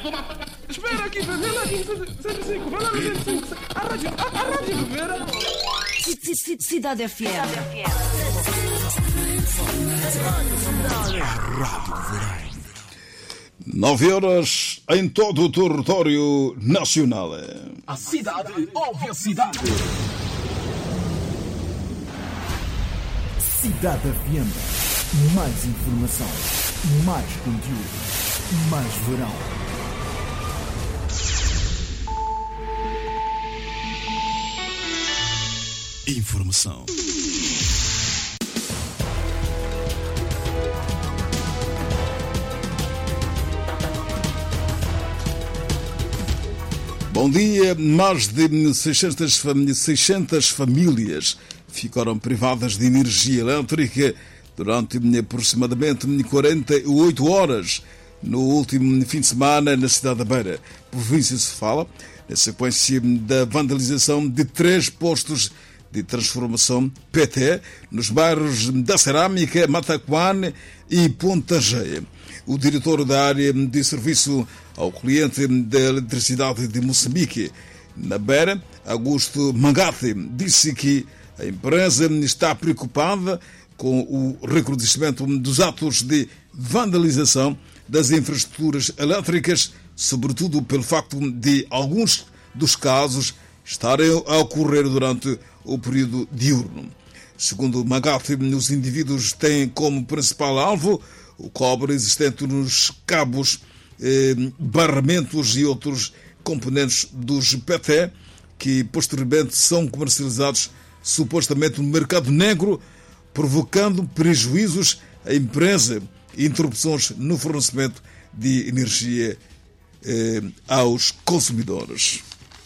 Espera aqui, vê lá aqui, 105, vai lá no 105. A rádio, Vera. Cidade FM. A Rádio Verão. 9 horas em todo o território nacional. A cidade ouve a cidade. Cidade FM. Mais informação, mais conteúdo, mais verão. Informação. Bom dia. Mais de 600 famílias ficaram privadas de energia elétrica durante aproximadamente 48 horas no último fim de semana na cidade da Beira, província de Sofala, na sequência da vandalização de 3 postos de transformação PT nos bairros da Cerâmica, Mataquane e Ponta Geia. O diretor da área de serviço ao cliente da eletricidade de Moçambique, na Beira, Augusto Mangate, disse que a empresa está preocupada com o recrudescimento dos atos de vandalização das infraestruturas elétricas, sobretudo pelo facto de alguns dos casos estarem a ocorrer durante o período diurno. Segundo Mangate, os indivíduos têm como principal alvo o cobre existente nos cabos, barramentos e outros componentes dos PT, que posteriormente são comercializados supostamente no mercado negro, provocando prejuízos à empresa e interrupções no fornecimento de energia aos consumidores.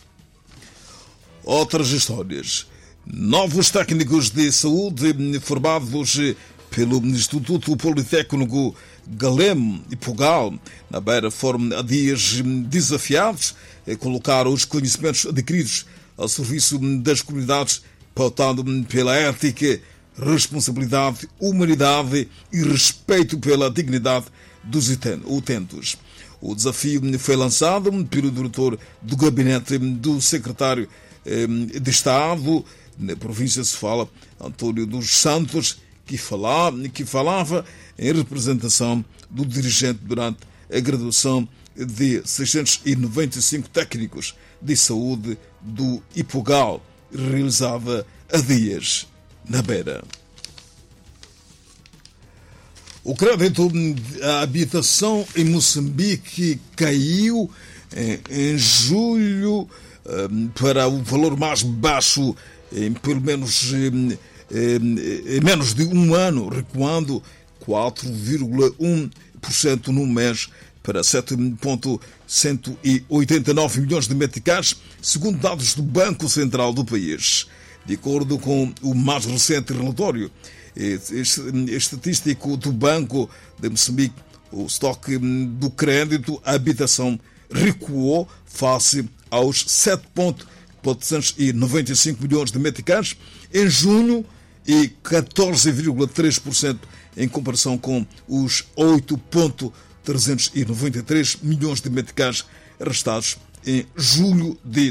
Outras histórias. Novos técnicos de saúde formados pelo Instituto Politécnico Galeme e Pugal, na Beira, foram há dias desafiados a colocar os conhecimentos adquiridos ao serviço das comunidades, pautado pela ética, responsabilidade, humanidade e respeito pela dignidade dos utentes. O desafio foi lançado pelo diretor do gabinete do secretário de Estado na província de Sofala, António dos Santos, que falava em representação do dirigente durante a graduação de 695 técnicos de saúde do Ipugal, realizada há dias na Beira. O crédito à habitação em Moçambique caiu em julho para o valor mais baixo em pelo menos em menos de um ano, recuando 4,1% no mês para 7,189 milhões de meticais, segundo dados do Banco Central do país. De acordo com o mais recente relatório estatístico do Banco de Moçambique, o estoque do crédito à habitação recuou face aos 7,495 milhões de meticais em junho e 14,3% em comparação com os 8,393 milhões de meticais arrestados em julho de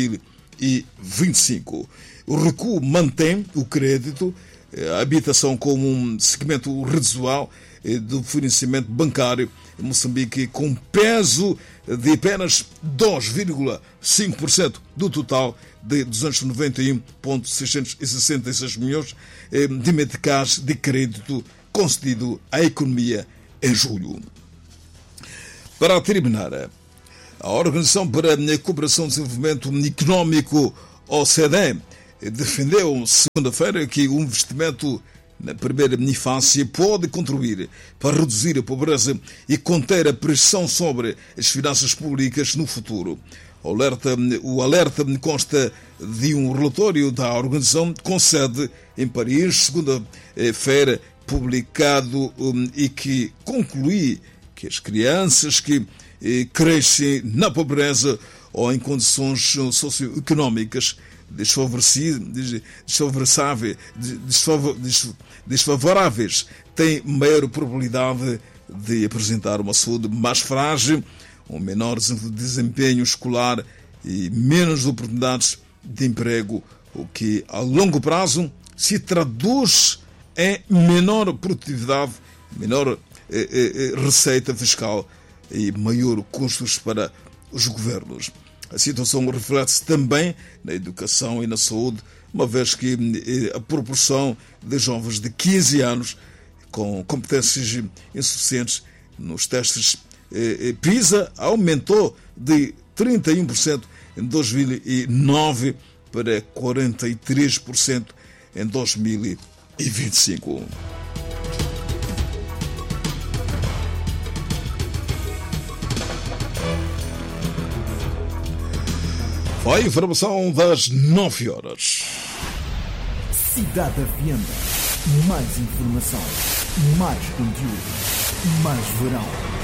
2025. O recuo mantém o crédito à habitação como um segmento residual do financiamento bancário em Moçambique, com peso de apenas 2,5% do total de 291,666 milhões de meticais de crédito concedido à economia em julho. Para terminar, a Organização para a Cooperação e Desenvolvimento Económico, OCDE, defendeu segunda-feira que o investimento na primeira infância pode contribuir para reduzir a pobreza e conter a pressão sobre as finanças públicas no futuro. O alerta consta de um relatório da organização com sede em Paris, segunda-feira, publicado, e que conclui que as crianças que crescem na pobreza ou em condições socioeconómicas desfavoráveis têm maior probabilidade de apresentar uma saúde mais frágil, um menor desempenho escolar e menos oportunidades de emprego, o que a longo prazo se traduz em menor produtividade, menor receita fiscal e maior custos para os governos. A situação reflete-se também na educação e na saúde, uma vez que a proporção de jovens de 15 anos com competências insuficientes nos testes PISA aumentou de 31% em 2009 para 43% em 2025. Foi a informação das 9 horas. Cidade FM. Mais informação, mais conteúdo, mais verão.